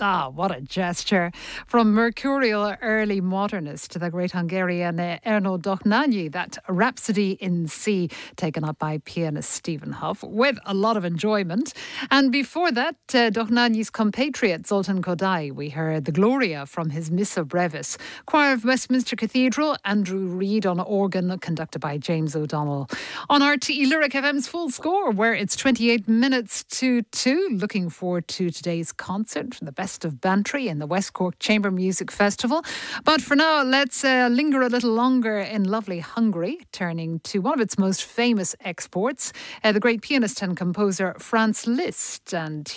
Ah, what a gesture. From mercurial early modernist to the great Hungarian Erno Dohnányi, that Rhapsody in C, taken up by pianist Stephen Hough with a lot of enjoyment. And before that, Dohnányi's compatriot Zoltán Kodály, we heard the Gloria from his Missa Brevis. Choir of Westminster Cathedral, Andrew Reid on organ, conducted by James O'Donnell. On RTE Lyric FM's Full Score, where it's 28 minutes to 2. Looking forward to today's concert from the Best of Bantry in the West Cork Chamber Music Festival. But for now, let's linger a little longer in lovely Hungary, turning to one of its most famous exports, the great pianist and composer Franz Liszt. And